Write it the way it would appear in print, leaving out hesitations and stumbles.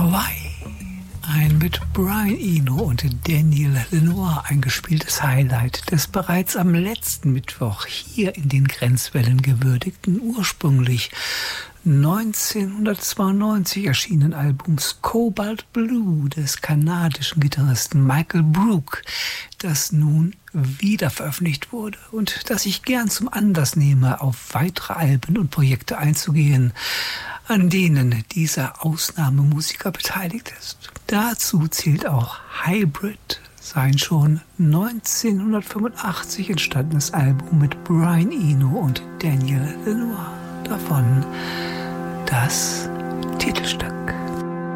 Hawaii. Ein mit Brian Eno und Daniel Lanois eingespieltes Highlight des bereits am letzten Mittwoch hier in den Grenzwellen gewürdigten, ursprünglich 1992 erschienenen Albums Cobalt Blue des kanadischen Gitarristen Michael Brook, das nun wieder veröffentlicht wurde und das ich gern zum Anlass nehme, auf weitere Alben und Projekte einzugehen, an denen dieser Ausnahmemusiker beteiligt ist. Dazu zählt auch Hybrid, sein schon 1985 entstandenes Album mit Brian Eno und Daniel Lanois. Davon das Titelstück.